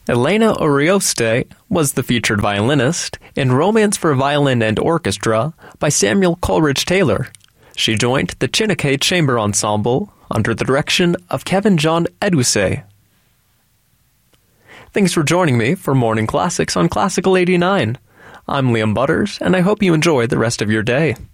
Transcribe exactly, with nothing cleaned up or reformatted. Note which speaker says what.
Speaker 1: Elena Arioste was the featured violinist in Romance for Violin and Orchestra by Samuel Coleridge Taylor. She joined the Chineke Chamber Ensemble under the direction of Kevin John Edusei. Thanks for joining me for Morning Classics on Classical eighty-nine. I'm Liam Butters, and I hope you enjoy the rest of your day.